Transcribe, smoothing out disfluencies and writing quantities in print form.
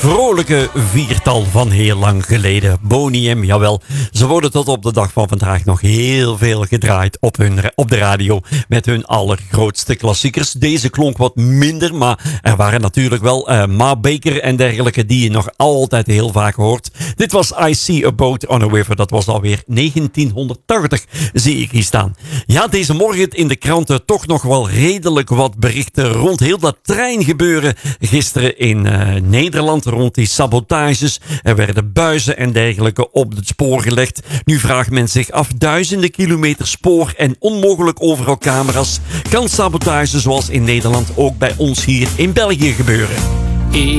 vrolijke viertal van heel lang geleden. Boney M, jawel. Ze worden tot op de dag van vandaag nog heel veel gedraaid op de radio met hun allergrootste klassiekers. Deze klonk wat minder, maar er waren natuurlijk wel Ma Baker en dergelijke die je nog altijd heel vaak hoort. Dit was I See a Boat on a River. Dat was alweer 1980, zie ik hier staan. Ja, deze morgen in de kranten toch nog wel redelijk wat berichten rond heel dat treingebeuren gisteren in Nederland. Rond die sabotages. Er werden buizen en dergelijke op het spoor gelegd. Nu vraagt men zich af, duizenden kilometers spoor en onmogelijk overal camera's. Kan sabotage zoals in Nederland ook bij ons hier in België gebeuren?